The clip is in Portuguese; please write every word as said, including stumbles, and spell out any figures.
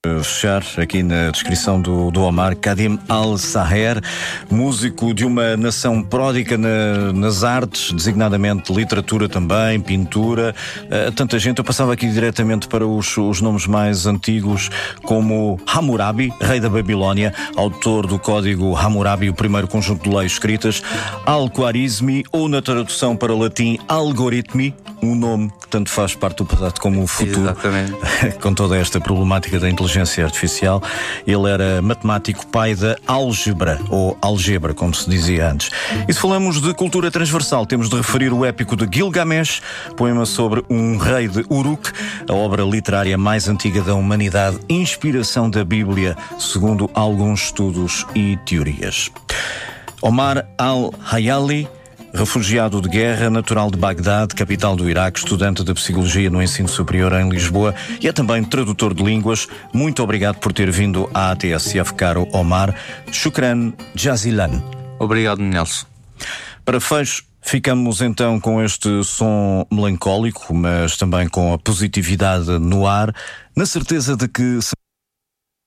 Fechar aqui na descrição do, do Omar, Kadim Al-Saher, músico de uma nação pródiga na, nas artes, designadamente literatura também, pintura, uh, tanta gente. Eu passava aqui diretamente para os, os nomes mais antigos, como Hammurabi, rei da Babilónia, autor do código Hammurabi, o primeiro conjunto de leis escritas, Al-Khwarizmi, ou na tradução para o latim, Algoritmi, um nome que tanto faz parte do passado como o futuro. Exatamente. Com toda esta problemática da inteligência artificial, ele era matemático, pai da álgebra, ou algebra, como se dizia antes. E se falamos de cultura transversal, temos de referir o épico de Gilgamesh, poema sobre um rei de Uruk, a obra literária mais antiga da humanidade, inspiração da Bíblia, segundo alguns estudos e teorias. Omar Al-Hayali, refugiado de guerra, natural de Bagdade, capital do Iraque, estudante de Psicologia no ensino superior em Lisboa e é também tradutor de línguas. Muito obrigado por ter vindo à A T S F, caro Omar. Shukran Jazilan. Obrigado, Nelson. Para fecho, ficamos então com este som melancólico, mas também com a positividade no ar, na certeza de que...